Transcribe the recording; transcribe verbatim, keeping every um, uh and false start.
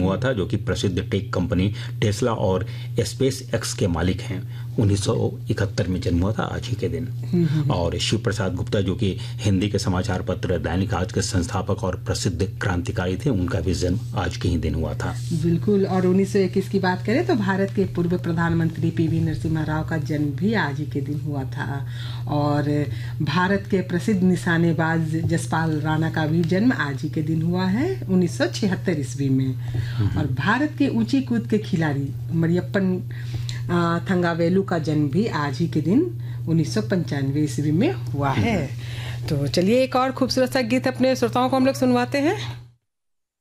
हुआ था, जो कि प्रसिद्ध टेक कंपनी टेस्ला और स्पेस एक्स के मालिक हैं। उन्नीस सौ इकहत्तर में जन्म हुआ था आज ही के दिन। और शिव प्रसाद गुप्ता, जो कि हिंदी के समाचार पत्र दैनिक आज के संस्थापक और प्रसिद्ध क्रांतिकारी थे, उनका भी जन्म आज के ही दिन हुआ था। बिल्कुल। और उन्नीस सौ इक्कीस की बात करें तो भारत के पूर्व प्रधानमंत्री पीवी नरसिम्हा राव का जन्म भी आज ही के दिन हुआ था। और भारत के प्रसिद्ध निशानेबाज जसपाल राणा का भी जन्म आज ही के दिन हुआ है, उन्नीस सौ छिहत्तर ईस्वी में। और भारत के ऊंची कूद के खिलाड़ी मरियप्पन थंगावेलु का जन्म भी आज ही के दिन उन्नीस सौ पंचानवे ईस्वी में हुआ है। तो चलिए एक और खूबसूरत सा गीत अपने श्रोताओं को हम लोग सुनवाते हैं।